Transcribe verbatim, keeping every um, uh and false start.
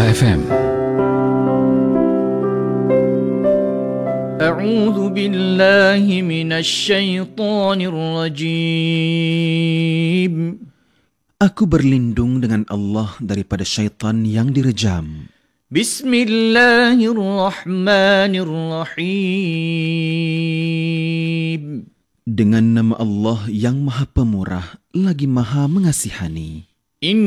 F M. أعوذ بالله من الشيطان الرجيم. Aku berlindung dengan Allah daripada syaitan yang direjam. Bismillahirrahmanirrahim. Dengan nama Allah yang Maha Pemurah lagi Maha Mengasihani.